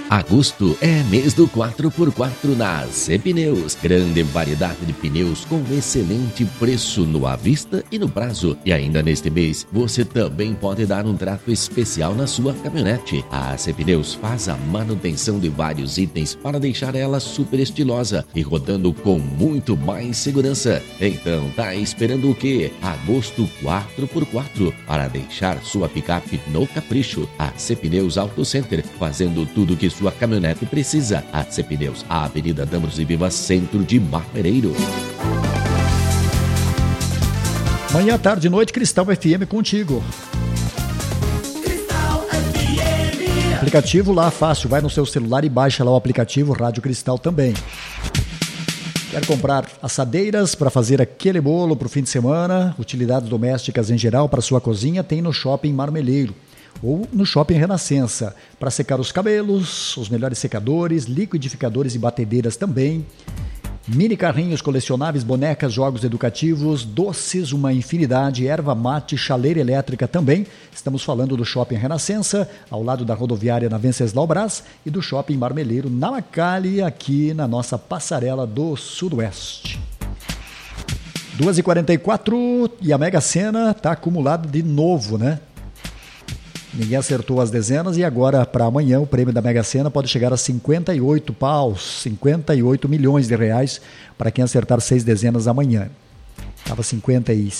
Agosto é mês do 4x4 na AC Pneus. Grande variedade de pneus com excelente preço no à vista e no prazo. E ainda neste mês, você também pode dar um trato especial na sua caminhonete. A AC Pneus faz a manutenção de vários itens para deixar ela super estilosa e rodando com muito mais segurança. Então, tá esperando o quê? Agosto 4x4 para deixar sua picape no capricho. AC Pneus Auto Center, fazendo tudo que sua caminhonete precisa. AC Pneus, a Avenida Damos e Vivas, centro de Marmereiro. Manhã, tarde e noite, Cristal FM contigo. Cristal FM. Aplicativo lá fácil, vai no seu celular e baixa lá o aplicativo Rádio Cristal também. Quer comprar assadeiras para fazer aquele bolo para o fim de semana, utilidades domésticas em geral para sua cozinha, tem no Shopping Marmeleiro ou no Shopping Renascença. Para secar os cabelos, os melhores secadores, liquidificadores e batedeiras também. Mini carrinhos colecionáveis, bonecas, jogos educativos, doces, uma infinidade, erva mate, chaleira elétrica também. Estamos falando do Shopping Renascença, ao lado da rodoviária na Venceslau Brás e do Shopping Marmeleiro na Macali, aqui na nossa passarela do Sudoeste. 2h44 e a Mega Sena está acumulada de novo, né? Ninguém acertou as dezenas e agora, para amanhã, o prêmio da Mega Sena pode chegar a 58 paus, 58 milhões de reais para quem acertar 6 dezenas amanhã. Estava 51,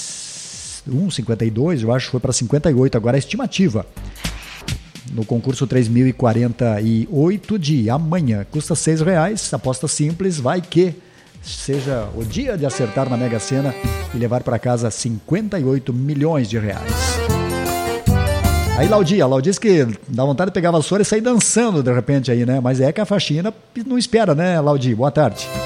52, eu acho que foi para 58, agora a estimativa. No concurso 3.048 de amanhã, custa R$6, aposta simples, vai que seja o dia de acertar na Mega Sena e levar para casa 58 milhões de reais. Aí, Laudi diz que dá vontade de pegar a vassoura e sair dançando de repente aí, né? Mas é que a faxina não espera, né, Laudi? Boa tarde.